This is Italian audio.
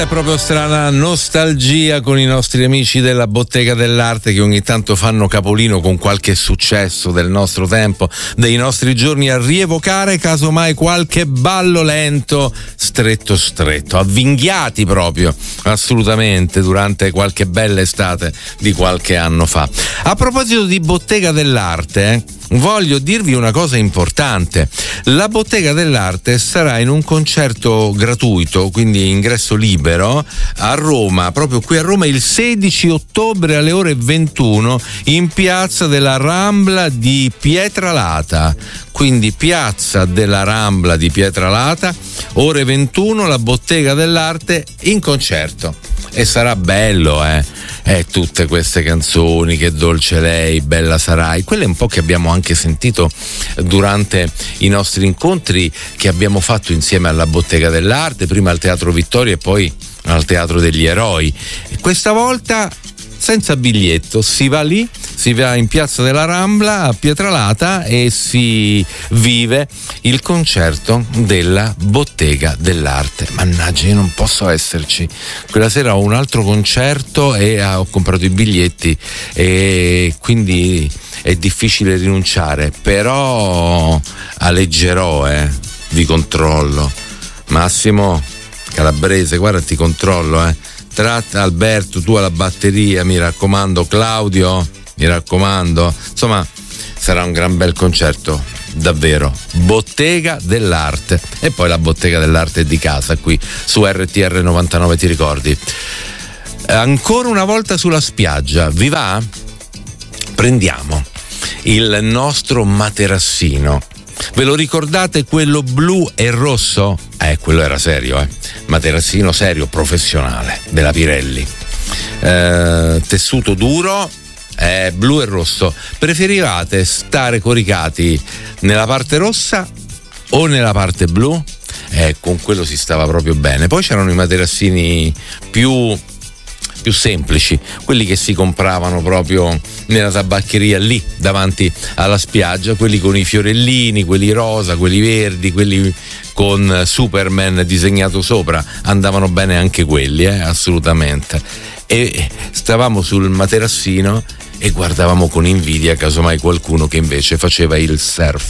È proprio strana nostalgia con i nostri amici della Bottega dell'Arte, che ogni tanto fanno capolino con qualche successo del nostro tempo, dei nostri giorni, a rievocare casomai qualche ballo lento stretto, avvinghiati proprio, assolutamente, durante qualche bella estate di qualche anno fa. A proposito di Bottega dell'Arte, voglio dirvi una cosa importante. La Bottega dell'Arte sarà in un concerto gratuito, quindi ingresso libero, a Roma, proprio qui a Roma, il 16 ottobre alle ore 21 in piazza della Rambla di Pietralata. Quindi piazza della Rambla di Pietralata, ore 21, la Bottega dell'Arte in concerto. E sarà bello, tutte queste canzoni, Che dolce lei, Bella sarai, quelle un po' che abbiamo anche sentito durante i nostri incontri che abbiamo fatto insieme alla Bottega dell'Arte, prima al Teatro Vittorio e poi al Teatro degli Eroi. E questa volta senza biglietto, si va lì, si va in piazza della Rambla a Pietralata e si vive il concerto della Bottega dell'Arte. Mannaggia, io non posso esserci. Quella sera ho un altro concerto e ho comprato i biglietti e quindi è difficile rinunciare, però aleggerò, vi controllo. Massimo Calabrese, guarda, ti controllo, Tratta Alberto, tu alla batteria, mi raccomando, Claudio, mi raccomando. Insomma, sarà un gran bel concerto, davvero. Bottega dell'Arte. E poi la Bottega dell'Arte è di casa, qui su RTR 99, ti ricordi? Ancora una volta sulla spiaggia, vi va? Prendiamo il nostro materassino. Ve lo ricordate, quello blu e rosso? Quello era serio, materassino serio, professionale, della Pirelli. Tessuto duro, blu e rosso. Preferivate stare coricati nella parte rossa o nella parte blu? Con quello si stava proprio bene. Poi c'erano i materassini più semplici, quelli che si compravano proprio nella tabaccheria lì davanti alla spiaggia, quelli con i fiorellini, quelli rosa, quelli verdi, quelli con Superman disegnato sopra, andavano bene anche quelli, assolutamente. E stavamo sul materassino e guardavamo con invidia casomai qualcuno che invece faceva il surf.